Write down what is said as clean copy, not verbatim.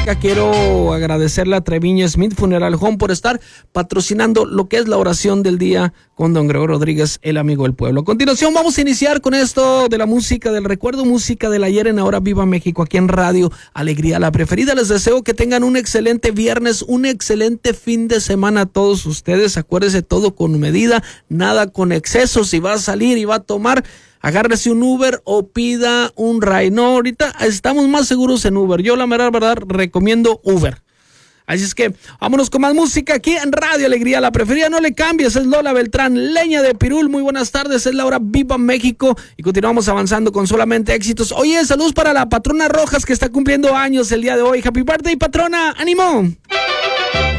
música, quiero agradecerle a Treviño Smith Funeral Home por estar patrocinando lo que es la oración del día con don Gregorio Rodríguez, el amigo del pueblo. A continuación vamos a iniciar con esto de la música del recuerdo, música del ayer en Ahora Viva México, aquí en Radio Alegría, la preferida. Les deseo que tengan un excelente viernes, un excelente fin de semana a todos ustedes. Acuérdense, todo con medida, nada con exceso. Si va a salir y va a tomar, agárrese un Uber o pida un ride. No, ahorita estamos más seguros en Uber. Yo la mera verdad recomiendo Uber. Así es que vámonos con más música aquí en Radio Alegría, la preferida. No le cambies, es Lola Beltrán, Leña de Pirul. Muy buenas tardes, es Laura Viva México y continuamos avanzando con solamente éxitos. Oye, saludos para la patrona Rojas que está cumpliendo años el día de hoy. Happy birthday, patrona, ánimo.